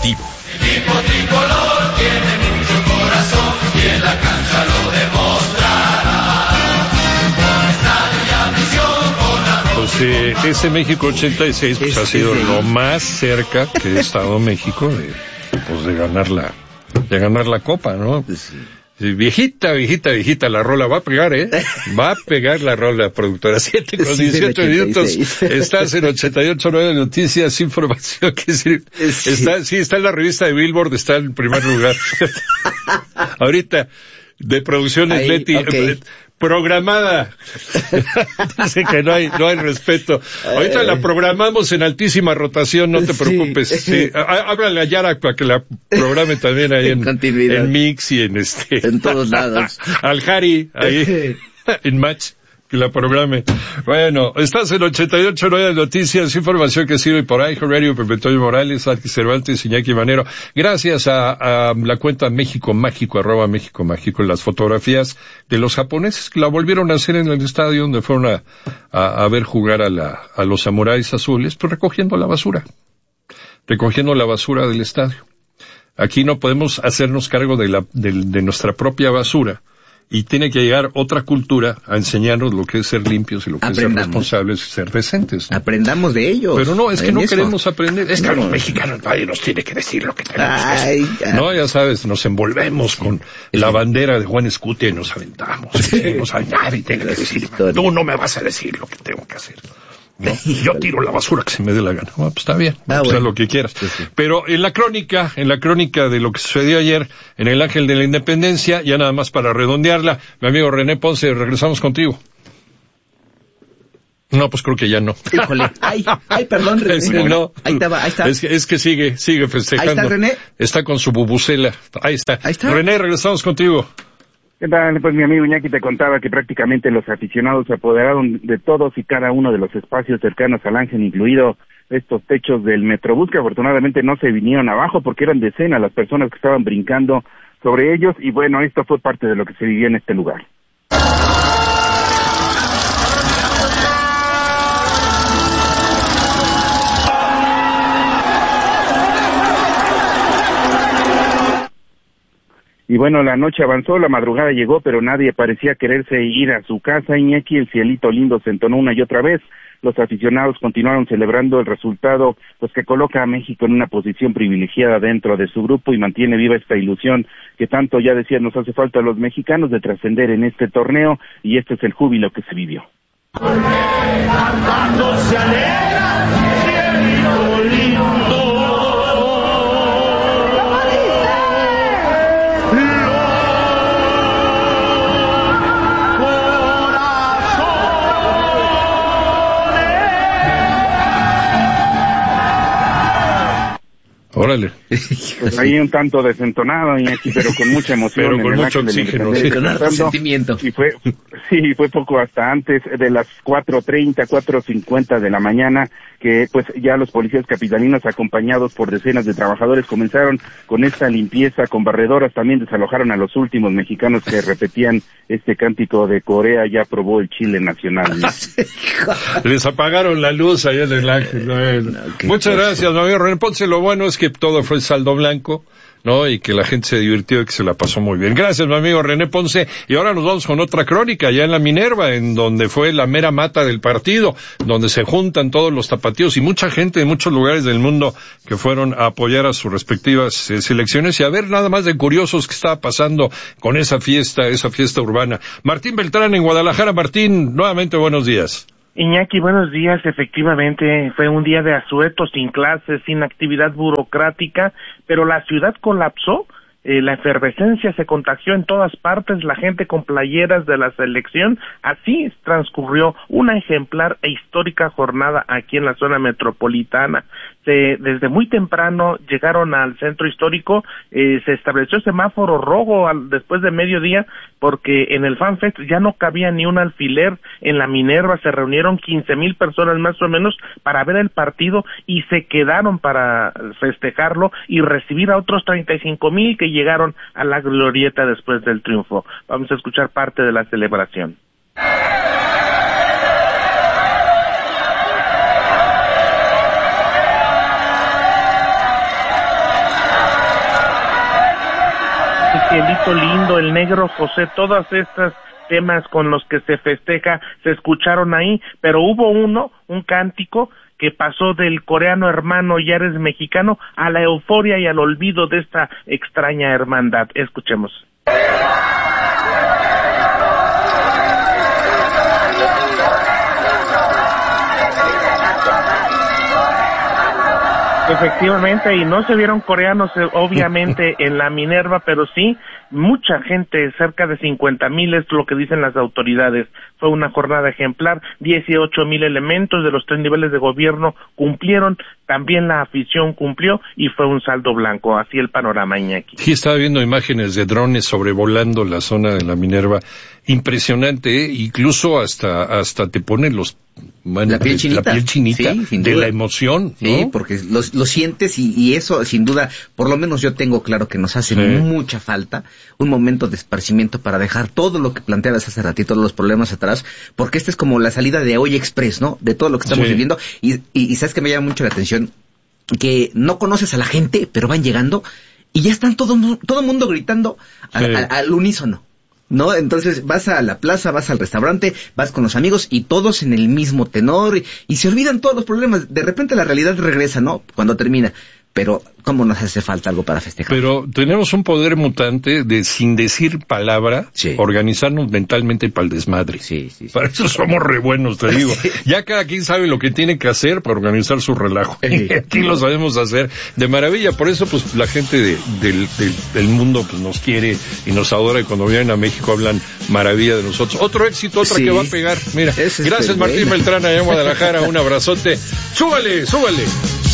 deportivo. El equipo tricolor tiene mucho corazón y en la cancha lo demostrará. Con estadio y afición, con la Pues ese México 86 pues, ha sido lo más cerca que ha estado México de ganar la Copa, ¿no? Sí, viejita, la rola va a pegar, va a pegar la rola, productora. 7:18 minutos. Estás en 88.9 Noticias, información que está en la revista de Billboard, está en primer lugar. Ahorita, de producciones Leti, programada. Dice que no hay respeto. Ahorita la programamos en altísima rotación, no te preocupes. Sí. Háblale a Yara para que la programe también ahí en Mix y en todos lados. Al Jari, ahí en Match, que la programe. Bueno, estás en 88.9 Noticias, información que sirve por ahí, Radio Pepe Antonio Morales, Alki Cervantes, Iñaki Manero. Gracias a la cuenta México Mágico, @México Mágico, las fotografías de los japoneses que la volvieron a hacer en el estadio donde fueron a ver jugar a los samuráis azules, pues recogiendo la basura del estadio. Aquí no podemos hacernos cargo de nuestra propia basura. Y tiene que llegar otra cultura a enseñarnos lo que es ser limpios y lo que es ser responsables y ser decentes, ¿no? Aprendamos de ellos. Pero no, es que no queremos aprender. Es que a los mexicanos nadie nos tiene que decir lo que tenemos que hacer. No, ya sabes, nos envolvemos con la bandera de Juan Escutia y nos aventamos. Nadie tiene que decir, tú no me vas a decir lo que tengo que hacer. ¿No? Yo tiro la basura que se me dé la gana. Pues está bien, bueno. Lo que quieras. Sí. Pero en la crónica de lo que sucedió ayer en el Ángel de la Independencia, ya nada más para redondearla, mi amigo René Ponce, regresamos contigo. No, pues creo que ya no. Híjole, perdón, René. No, ahí está. Es que sigue festejando. Ahí está, René. Está con su bubucela. Ahí está. René, regresamos contigo. ¿Qué tal? Pues mi amigo Iñaki te contaba que prácticamente los aficionados se apoderaron de todos y cada uno de los espacios cercanos al Ángel, incluido estos techos del Metrobús, que afortunadamente no se vinieron abajo porque eran decenas las personas que estaban brincando sobre ellos, y bueno, esto fue parte de lo que se vivió en este lugar. Y bueno, la noche avanzó, la madrugada llegó, pero nadie parecía quererse ir a su casa. Iñaki, el cielito lindo se entonó una y otra vez. Los aficionados continuaron celebrando el resultado, pues que coloca a México en una posición privilegiada dentro de su grupo y mantiene viva esta ilusión que tanto, ya decía, nos hace falta a los mexicanos de trascender en este torneo, y este es el júbilo que se vivió. Órale. Pues ahí un tanto desentonado, Iñaki, pero con mucha emoción. Pero con mucho oxígeno. Con harto sentimiento. Y fue poco hasta antes de las 4:30, 4:50 de la mañana, que pues ya los policías capitalinos, acompañados por decenas de trabajadores, comenzaron con esta limpieza, con barredoras. También desalojaron a los últimos mexicanos que repetían este cántico de Corea ya probó el chile nacional, ¿no? Les apagaron la luz allá en el Ángel. Muchas gracias, mi amigo René Ponce. Lo bueno es que todo fue saldo blanco, ¿no? Y que la gente se divirtió y que se la pasó muy bien. Gracias, mi amigo René Ponce. Y ahora nos vamos con otra crónica, allá en la Minerva, en donde fue la mera mata del partido, donde se juntan todos los tapatíos y mucha gente de muchos lugares del mundo que fueron a apoyar a sus respectivas selecciones y a ver nada más de curiosos qué estaba pasando con esa fiesta urbana. Martín Beltrán en Guadalajara. Martín, nuevamente buenos días. Iñaki, buenos días. Efectivamente, fue un día de asueto, sin clases, sin actividad burocrática, pero la ciudad colapsó. La efervescencia se contagió en todas partes, la gente con playeras de la selección. Así transcurrió una ejemplar e histórica jornada aquí en la zona metropolitana. Desde muy temprano llegaron al centro histórico, se estableció semáforo rojo después de mediodía, porque en el FanFest ya no cabía ni un alfiler. En la Minerva se reunieron 15,000 personas más o menos para ver el partido y se quedaron para festejarlo y recibir a otros 35,000 que llegaron a la glorieta después del triunfo. Vamos a escuchar parte de la celebración. Cielito Lindo, El Negro José, todas estas temas con los que se festeja se escucharon ahí, pero hubo un cántico que pasó del coreano hermano ya eres mexicano a la euforia y al olvido de esta extraña hermandad. Escuchemos. Efectivamente, y no se vieron coreanos obviamente en la Minerva, pero sí mucha gente, cerca de 50,000 es lo que dicen las autoridades. Fue una jornada ejemplar, 18,000 elementos de los 3 niveles de gobierno cumplieron, también la afición cumplió y fue un saldo blanco. Así el panorama, Iñaki. Sí, estaba viendo imágenes de drones sobrevolando la zona de la Minerva, impresionante, ¿eh? Incluso hasta te ponen la piel chinita, sí, de la emoción, ¿no? Sí, porque lo sientes y eso, sin duda, por lo menos yo tengo claro que nos hace mucha falta un momento de esparcimiento para dejar todo lo que planteabas hace ratito, los problemas atrás, porque esta es como la salida de Hoy Express, ¿no? De todo lo que estamos viviendo, y sabes que me llama mucho la atención, que no conoces a la gente, pero van llegando, y ya están todo mundo gritando al unísono, ¿no? Entonces vas a la plaza, vas al restaurante, vas con los amigos y todos en el mismo tenor y se olvidan todos los problemas. De repente la realidad regresa, ¿no? Cuando termina. Pero ¿cómo nos hace falta algo para festejar? Pero tenemos un poder mutante de, sin decir palabra, organizarnos mentalmente para el desmadre. Sí. Para eso somos re buenos, te digo. Ya cada quien sabe lo que tiene que hacer para organizar su relajo. Y aquí lo sabemos hacer de maravilla. Por eso, pues, la gente del mundo pues nos quiere y nos adora. Y cuando vienen a México hablan maravilla de nosotros. Otro éxito, otra que va a pegar. Mira, gracias Martín Beltrán allá en Guadalajara. Un abrazote. ¡Súbale!